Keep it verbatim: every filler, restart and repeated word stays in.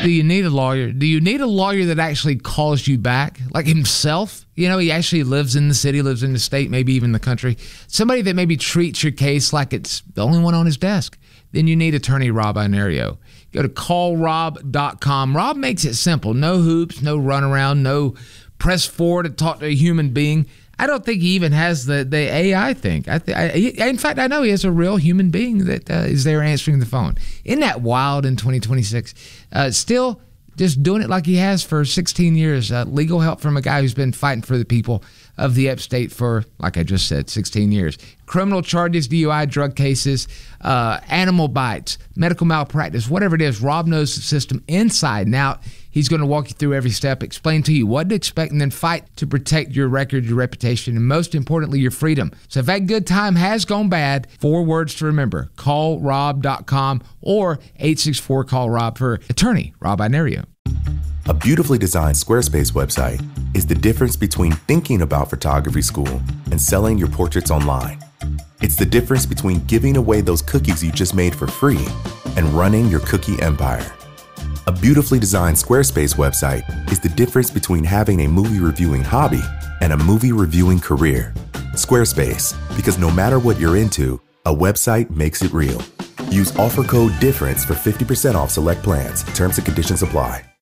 Do you need a lawyer? Do you need a lawyer that actually calls you back, like himself? You know, he actually lives in the city, lives in the state, maybe even the country. Somebody that maybe treats your case like it's the only one on his desk. Then you need attorney Rob Inario. Go to call rob dot com. Rob makes it simple. No hoops, no runaround, no press forward to talk to a human being. I don't think he even has the, the A I thing. I, th- I In fact, I know he has a real human being that uh, is there answering the phone. Isn't that wild in twenty twenty-six? Uh, still just doing it like he has for sixteen years. Uh, legal help from a guy who's been fighting for the people of the upstate for, like I just said, sixteen years. Criminal charges, D U I, drug cases, uh, animal bites, medical malpractice, whatever it is. Rob knows the system inside and out. He's going to walk you through every step, explain to you what to expect, and then fight to protect your record, your reputation, and most importantly, your freedom. So if that good time has gone bad, four words to remember. call rob dot com or eight six four call rob for attorney Rob Inario. A beautifully designed Squarespace website is the difference between thinking about photography school and selling your portraits online. It's the difference between giving away those cookies you just made for free and running your cookie empire. A beautifully designed Squarespace website is the difference between having a movie reviewing hobby and a movie reviewing career. Squarespace, because no matter what you're into, a website makes it real. Use offer code DIFFERENCE for fifty percent off select plans. Terms and conditions apply.